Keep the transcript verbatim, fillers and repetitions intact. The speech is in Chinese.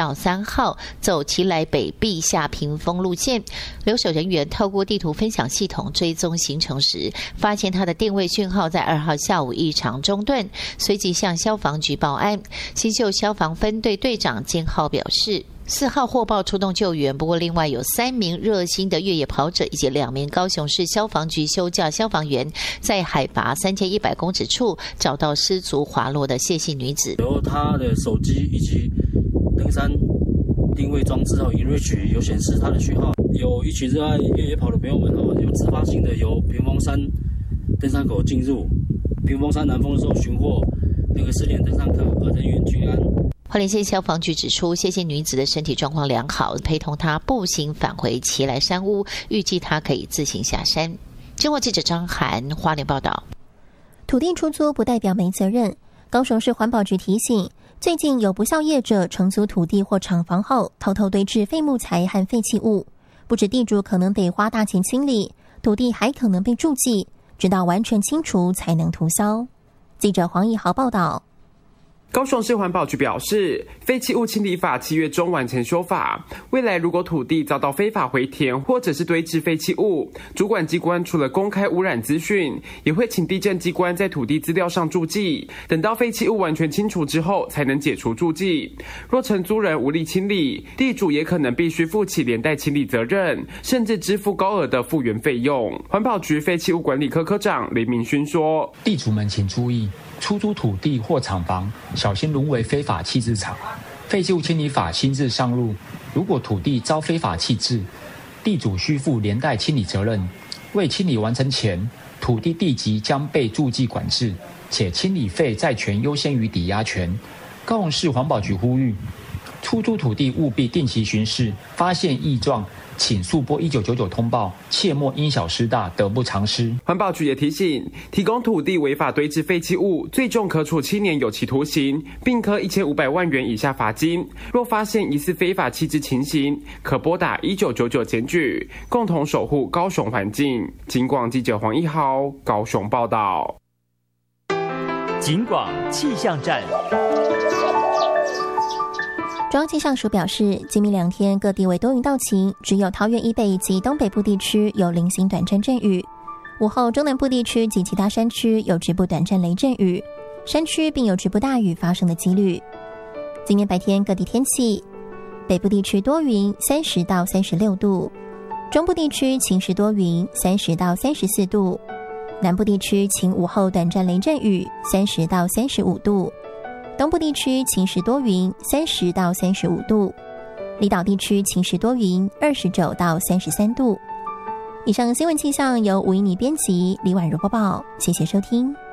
到三号走奇来北壁下屏风路线，留守人员透过地图分享系统追踪行程时，发现他的定位讯号在二号下午异常中断，随即向消防局报案。新秀消防分队队长金浩表示，四号获报出动救援，不过另外有三名热心的越野跑者以及两名高雄市消防局休假消防员，在海拔三千一百公尺处找到失足滑落的谢姓女子。 由她的手机以及登山定位装置还有 InReach 有显示她的讯号。有一群热爱越野跑的朋友们哦，有自发性的由屏风山登山口进入屏风山南峰的时候寻获那个失联登山客，而人员均安。 花莲县消防局指出，谢姓女子的身体状况良好，陪同她步行返回奇来山屋，预计她可以自行下山。经过记者张涵花莲报道。 土地出租不代表没责任。高雄市环保局提醒，最近有不肖业者承租土地或厂房后，偷偷堆置废木材和废弃物，不止地主可能得花大钱清理，土地还可能被注记，直到完全清除才能涂销。记者黄义豪报道。 高雄市环保局表示，废弃物清理法七月中完成修法，未来如果土地遭到非法回填或者是堆置废弃物，主管机关除了公开污染资讯，也会请地政机关在土地资料上注记，等到废弃物完全清除之后才能解除注记。若承租人无力清理，地主也可能必须负起连带清理责任，甚至支付高额的复原费用。环保局废弃物管理科科长雷明勋说， 地主们请注意，出租土地或厂房小心沦为非法弃置场。废弃物清理法新制上路，如果土地遭非法弃置，地主需负连带清理责任。未清理完成前，土地地籍将被注记管制，且清理费债权优先于抵押权。高雄市环保局呼吁，出租土地务必定期巡视，发现异状请速拨一九九九通报，切莫因小失大，得不偿失。 环保局也提醒，提供土地违法堆置废弃物，最重可处七年有期徒刑，并科一千五百万元以下罚金。若发现疑似非法弃置情形，可拨打一九九九检举，共同守护高雄环境。警广记者黄一豪高雄报道。 警广气象站。 中央气象署表示，今明两天各地为多云到晴，只有桃园以北及东北部地区有零星短暂阵雨。午后中南部地区及其他山区有局部短暂雷阵雨，山区并有局部大雨发生的几率。今天白天各地天气，北部地区多云，三十到三十六度；中部地区晴时多云，三十到三十四度；南部地区晴午后短暂雷阵雨，三十到三十五度。东部地区晴时多云，三十到三十五度；离岛地区晴时多云，二十九到三十三度。以上新闻气象由吴依妮编辑，李婉如播报，谢谢收听。